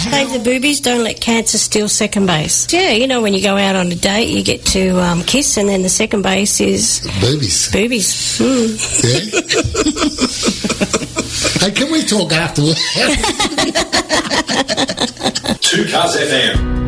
Save the boobies, don't let cancer steal second base. Yeah, you know, when you go out on a date, you get to kiss, and then the second base is... Boobies. Boobies. Yeah? Hey, can we talk afterwards? 2 Cars FM.